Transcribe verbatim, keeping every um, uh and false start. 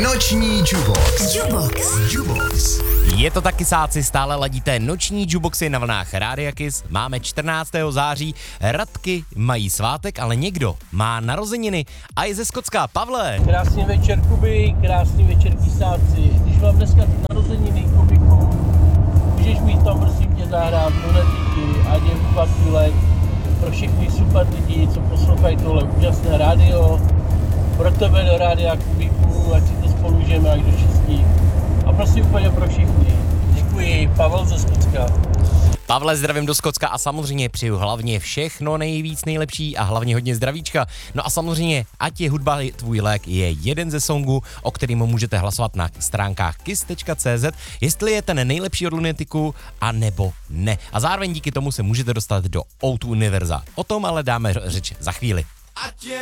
Noční Jubox. Jubox. Jubox. Je to taky, sáci, stále ladíte noční Juboxy na vlnách Rádia Kiss. Máme čtrnáctého září, Radky mají svátek, ale někdo má narozeniny a je ze Skotska. Pavle! Krásný večer, Kuby, krásný večer, kysáci. Když mám dneska narozeniny, Kubiku, můžeš mít tam, prosím tě, zahrát monetiky, ať je upakýlek pro všechny super lidi, co poslouchají tohle úžasné rádio. Pro tebe do rádia, Kubiku, ať si to spolu žijeme až do šestí. A prostě úplně pro všechny. Děkuji, Pavel ze Skotska. Pavle, zdravím do Skotska a samozřejmě přeju hlavně všechno nejvíc nejlepší a hlavně hodně zdravíčka. No a samozřejmě, ať je hudba tvůj lék, je jeden ze songů, o kterým můžete hlasovat na stránkách kiss tečka cé zet, jestli je ten nejlepší od Lunatiku, a nebo ne. A zároveň díky tomu se můžete dostat do ó dva Univerza. O tom ale dáme řeč za chvíli.